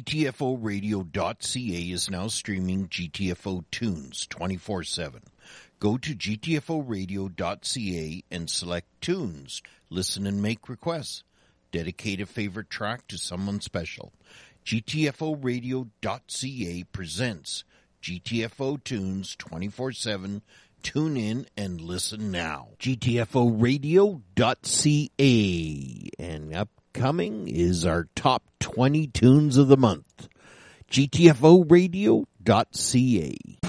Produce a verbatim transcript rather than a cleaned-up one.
T F O radio dot C A is now streaming G T F O tunes twenty-four seven. Go to G T F O radio dot C A and select tunes. Listen and make requests. Dedicate a favorite track to someone special. G T F O radio dot C A presents G T F O tunes twenty-four seven. Tune in and listen now. G T F O radio dot C A. And upcoming is our top twenty tunes of the month. G T F O radio dot C A.